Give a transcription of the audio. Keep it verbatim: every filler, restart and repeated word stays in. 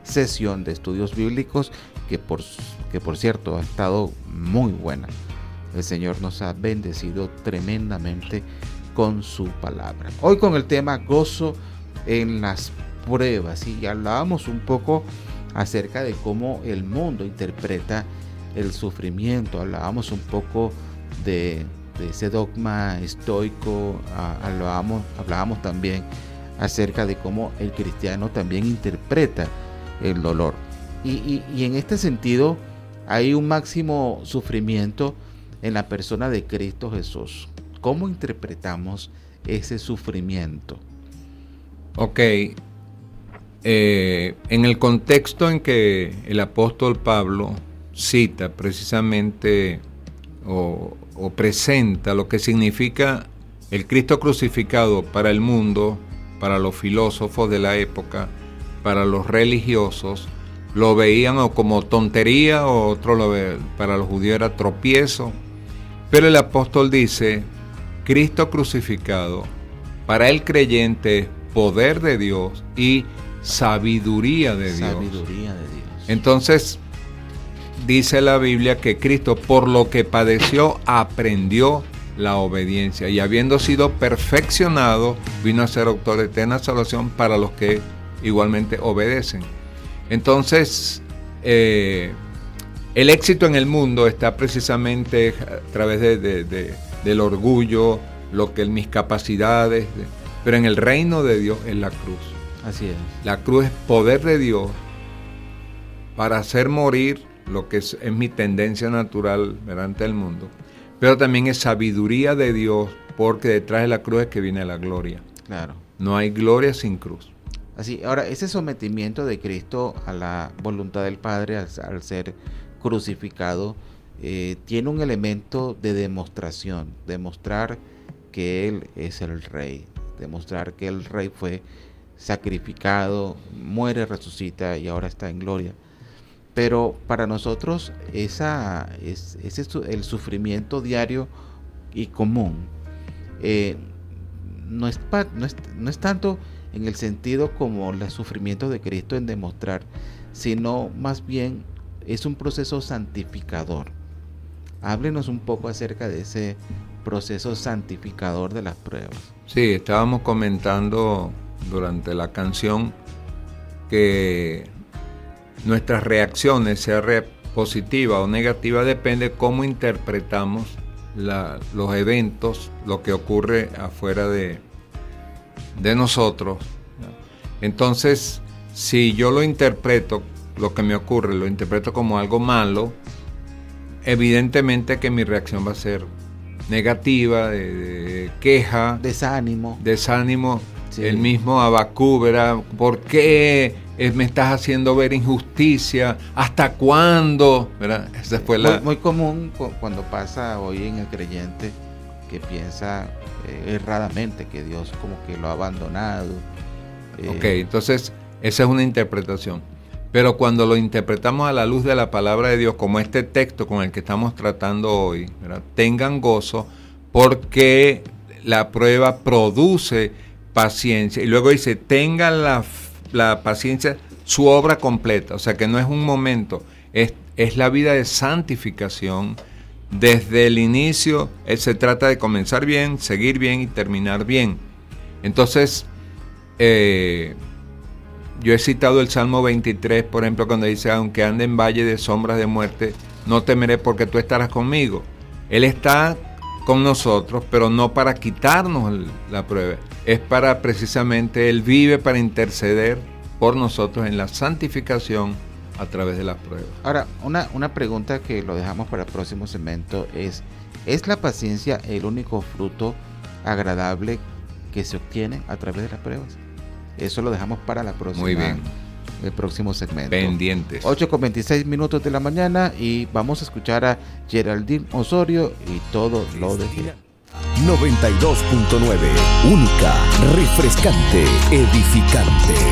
sesión de estudios bíblicos que por, que por cierto ha estado muy buena. El Señor nos ha bendecido tremendamente con su palabra. Hoy con el tema gozo en las pruebas, y hablábamos un poco acerca de cómo el mundo interpreta el sufrimiento. Hablábamos un poco de, de ese dogma estoico, hablábamos, hablábamos también acerca de cómo el cristiano también interpreta el dolor. Y, y, y en este sentido hay un máximo sufrimiento en la persona de Cristo Jesús. ¿Cómo interpretamos ese sufrimiento? Ok, eh, en el contexto en que el apóstol Pablo cita precisamente o, o presenta lo que significa el Cristo crucificado para el mundo, para los filósofos de la época, para los religiosos, lo veían o como tontería, o otro lo ve, para los judíos era tropiezo. Pero el apóstol dice, Cristo crucificado, para el creyente es poder de Dios y sabiduría de Dios. Sabiduría de Dios. Entonces, dice la Biblia que Cristo, por lo que padeció, aprendió la obediencia, y habiendo sido perfeccionado, vino a ser autor de eterna salvación para los que igualmente obedecen. Entonces, eh, el éxito en el mundo está precisamente a través de, de, de, del orgullo, lo que mis capacidades, de, pero en el reino de Dios es la cruz. Así es. La cruz es poder de Dios para hacer morir lo que es, es mi tendencia natural delante del mundo, pero también es sabiduría de Dios, porque detrás de la cruz es que viene la gloria. Claro. No hay gloria sin cruz. Así, ahora, ese sometimiento de Cristo a la voluntad del Padre al, al ser crucificado, eh, tiene un elemento de demostración, demostrar que Él es el Rey, demostrar que el Rey fue sacrificado, muere, resucita y ahora está en gloria. Pero para nosotros esa es, ese es el sufrimiento diario y común. Eh, no, es pa, no, es, no es tanto en el sentido como el sufrimiento de Cristo en demostrar, sino más bien es un proceso santificador. Háblenos un poco acerca de ese proceso santificador de las pruebas. Sí, estábamos comentando durante la canción que nuestras reacciones, sea re- positiva o negativa, depende cómo interpretamos la, los eventos, lo que ocurre afuera de, de nosotros. Entonces, si yo lo interpreto, lo que me ocurre, lo interpreto como algo malo, evidentemente que mi reacción va a ser negativa, de, de queja, desánimo. Desánimo. Sí. El mismo Habacuc, ¿verdad? ¿Por qué me estás haciendo ver injusticia? ¿Hasta cuándo? ¿Verdad? Esa fue la... muy, muy común cuando pasa hoy en el creyente, que piensa eh, erradamente que Dios como que lo ha abandonado. Eh, ok, entonces esa es una interpretación. Pero cuando lo interpretamos a la luz de la palabra de Dios, como este texto con el que estamos tratando hoy, ¿verdad? Tengan gozo porque la prueba produce paciencia. Y luego dice, tengan la, la paciencia, su obra completa. O sea que no es un momento, es, es la vida de santificación. Desde el inicio, él se trata de comenzar bien, seguir bien y terminar bien. Entonces, eh, yo he citado el Salmo veintitrés, por ejemplo, cuando dice, aunque ande en valle de sombras de muerte, no temeré porque tú estarás conmigo. Él está con nosotros, pero no para quitarnos la prueba. Es para precisamente, Él vive para interceder por nosotros en la santificación a través de las pruebas. Ahora, una, una pregunta que lo dejamos para el próximo segmento es, ¿es la paciencia el único fruto agradable que se obtiene a través de las pruebas? Eso lo dejamos para la próxima. Muy bien. El próximo segmento. Pendientes. ocho con veintiséis minutos de la mañana y vamos a escuchar a Geraldine Osorio y todo lo de ti. noventa y dos punto nueve, única, refrescante, edificante.